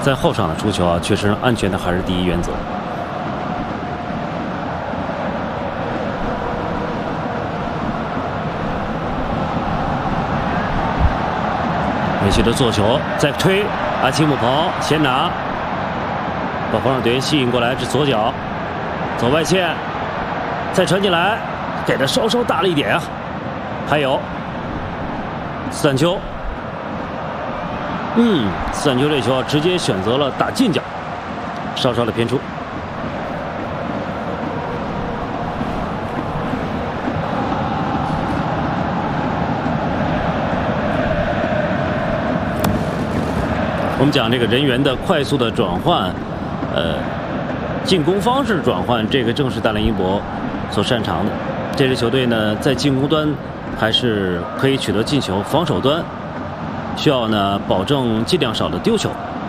在后场的出球啊，确实安全的还是第一原则。梅西的做球，再推，阿奇姆彭先拿，把防守队员吸引过来，是左脚，走外线，再传进来，给的稍稍大了一点啊。还有斯坦丘。斯坦丘这球直接选择了打近角，稍稍的偏出。我们讲这个人员的快速的转换，进攻方式转换，这个正是大连一博所擅长的。这支球队呢，在进攻端还是可以取得进球，防守端需要呢保证尽量少的丢球。